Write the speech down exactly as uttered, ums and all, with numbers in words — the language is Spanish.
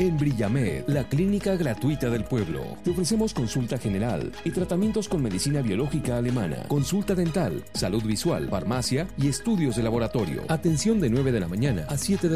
En Brillamed, la clínica gratuita del pueblo, te ofrecemos consulta general y tratamientos con medicina biológica alemana, consulta dental, salud visual, farmacia y estudios de laboratorio. Atención de nueve de la mañana a siete de